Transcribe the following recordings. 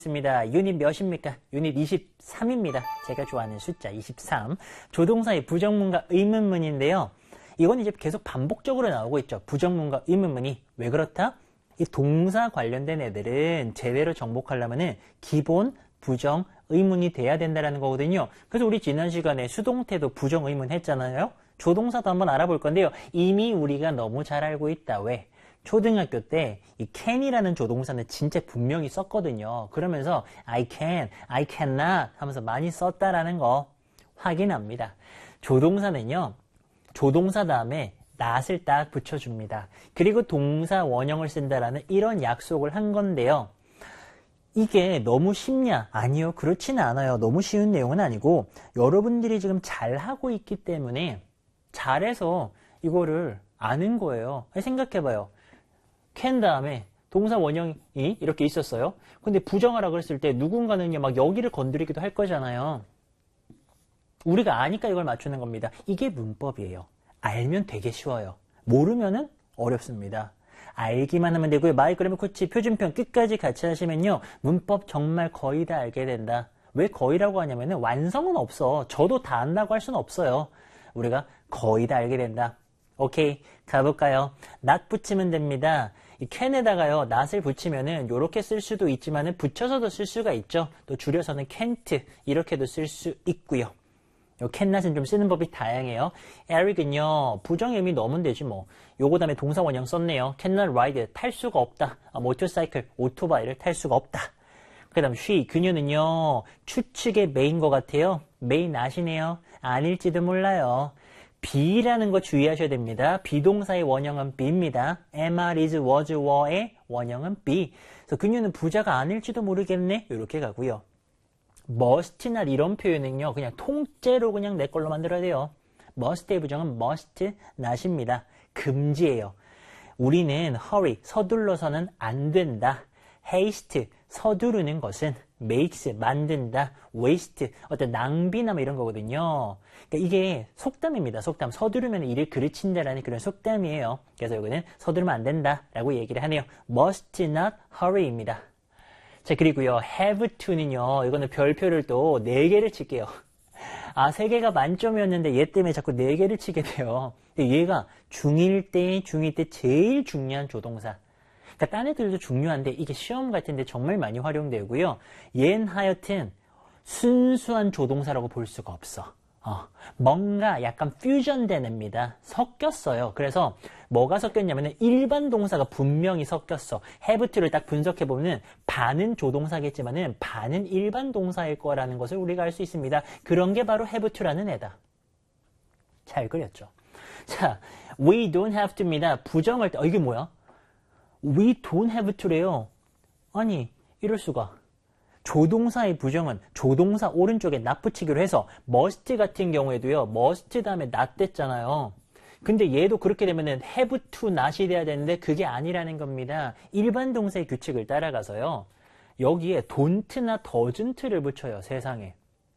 있습니다. 유닛 몇입니까? 유닛 23입니다. 제가 좋아하는 숫자 23. 조동사의 부정문과 의문문인데요. 이건 이제 계속 반복적으로 나오고 있죠. 부정문과 의문문이. 왜 그렇다? 이 동사 관련된 애들은 제대로 정복하려면은 기본 부정 의문이 돼야 된다는 거거든요. 그래서 우리 지난 시간에 수동태도 부정 의문 했잖아요. 조동사도 한번 알아볼 건데요. 이미 우리가 너무 잘 알고 있다. 왜? 초등학교 때 이 can이라는 조동사는 진짜 분명히 썼거든요. 그러면서 I can, I cannot 하면서 많이 썼다라는 거 확인합니다. 조동사는요. 조동사 다음에 not을 딱 붙여줍니다. 그리고 동사 원형을 쓴다라는 이런 약속을 한 건데요. 이게 너무 쉽냐? 아니요. 그렇지는 않아요. 너무 쉬운 내용은 아니고 여러분들이 지금 잘하고 있기 때문에 잘해서 이거를 아는 거예요. 생각해봐요. can 다음에 동사 원형이 이렇게 있었어요. 근데 부정하라 그랬을 때 누군가는요 막 여기를 건드리기도 할 거잖아요. 우리가 아니까 이걸 맞추는 겁니다. 이게 문법이에요. 알면 되게 쉬워요. 모르면은 어렵습니다. 알기만 하면 되고요. 마이 그래머 코치 표준편 끝까지 같이 하시면요. 문법 정말 거의 다 알게 된다. 왜 거의라고 하냐면은 완성은 없어. 저도 다 안다고 할 수는 없어요. 우리가 거의 다 알게 된다. 오케이, 가볼까요? not 붙이면 됩니다. 이 can에다가요, not을 붙이면은 요렇게 쓸 수도 있지만은 붙여서도 쓸 수가 있죠. 또 줄여서는 can't 이렇게도 쓸 수 있고요. 요 can not은 좀 쓰는 법이 다양해요. Eric은요, 부정 의미 넣으면 되지 뭐. 요거 다음에 동사 원형 썼네요. cannot ride, 탈 수가 없다. motorcycle, 오토바이를 탈 수가 없다. 그 다음 she, 그녀는요, 추측의 메인 것 같아요. 메인 아시네요. 아닐지도 몰라요. be라는 거 주의하셔야 됩니다. 비동사의 원형은 be입니다. am, is, was, were의 원형은 be. 그래서 그녀는 부자가 아닐지도 모르겠네. 이렇게 가고요. must not 이런 표현은요. 그냥 통째로 그냥 내 걸로 만들어야 돼요. must의 부정은 must not입니다. 금지예요. 우리는 hurry, 서둘러서는 안 된다. haste, 서두르는 것은 makes, 만든다. waste, 어떤 낭비나 뭐 이런 거거든요. 그러니까 이게 속담입니다. 속담. 서두르면 일을 그르친다라는 그런 속담이에요. 그래서 여기는 서두르면 안 된다라고 얘기를 하네요. must not hurry입니다. 자, 그리고요. have to는요. 이거는 별표를 또 4개를 칠게요. 아, 3개가 만점이었는데 얘 때문에 자꾸 4개를 치게 돼요. 얘가 중1 때 제일 중요한 조동사. 그러니까 딴 애들도 중요한데 이게 시험 같은데 정말 많이 활용되고요. 얘는 하여튼 순수한 조동사라고 볼 수가 없어. 뭔가 약간 퓨전된 애입니다. 섞였어요. 그래서 뭐가 섞였냐면 일반 동사가 분명히 섞였어. have to를 딱 분석해보면 반은 조동사겠지만 반은 일반 동사일 거라는 것을 우리가 알 수 있습니다. 그런 게 바로 have to라는 애다. 잘 그렸죠. 자, we don't have to입니다. 부정할 때 이게 뭐야? We don't have to래요. 아니, 이럴 수가. 조동사의 부정은 조동사 오른쪽에 not 붙이기로 해서 must 같은 경우에도요. must 다음에 not 됐잖아요. 근데 얘도 그렇게 되면은 have to not이 돼야 되는데 그게 아니라는 겁니다. 일반 동사의 규칙을 따라가서요. 여기에 don't나 doesn't를 붙여요. 세상에.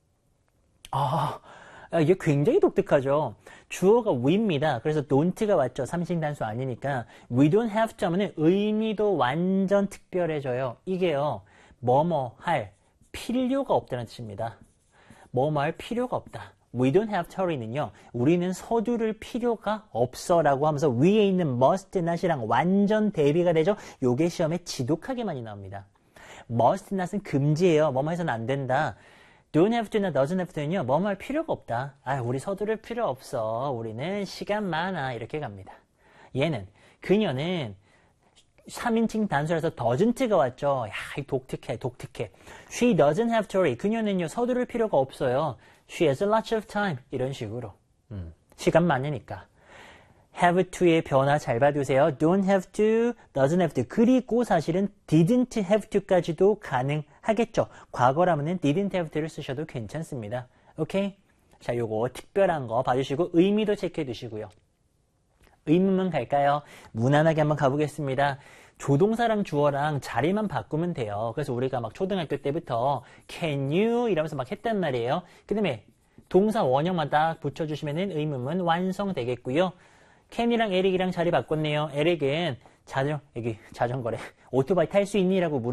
이게 굉장히 독특하죠. 주어가 we입니다. 그래서 don't가 왔죠. 삼신단수 아니니까. we don't have to 하면 의미도 완전 특별해져요. 이게요. 뭐뭐 할 필요가 없다는 뜻입니다. 뭐뭐 할 필요가 없다. we don't have to hurry는요. 우리는 서두를 필요가 없어 라고 하면서 위에 있는 must not이랑 완전 대비가 되죠. 요게 시험에 지독하게 많이 나옵니다. must not은 금지예요. 뭐뭐 해서는 안 된다. don't have to나 doesn't have to는요. 뭐뭐 할 필요가 없다. 우리 서두를 필요 없어. 우리는 시간 많아. 이렇게 갑니다. 얘는 그녀는 3인칭 단수라서 doesn't가 왔죠. 야, 독특해. She doesn't have to hurry. 그녀는요, 서두를 필요가 없어요. She has lots of time. 이런 식으로. 시간 많으니까. have to의 변화 잘 봐두세요. don't have to, doesn't have to. 그리고 사실은 didn't have to까지도 가능하겠죠. 과거라면은 didn't have to를 쓰셔도 괜찮습니다. 오케이? 자, 요거 특별한 거 봐주시고 의미도 체크해 두시고요. 의문문 갈까요? 무난하게 한번 가보겠습니다. 조동사랑 주어랑 자리만 바꾸면 돼요. 그래서 우리가 막 초등학교 때부터 can you 이러면서 막 했단 말이에요. 그 다음에 동사 원형만 딱 붙여주시면 의문문 완성되겠고요. 캔이랑 에릭이랑 자리 바꿨네요. 에릭은 자전거래 오토바이 탈 수 있니? 라고